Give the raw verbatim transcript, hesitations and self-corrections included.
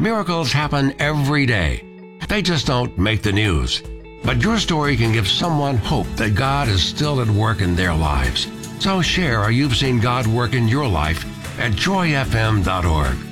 Miracles happen every day. They just don't make the news. But your story can give someone hope that God is still at work in their lives. So share how you've seen God work in your life at joy f m dot org.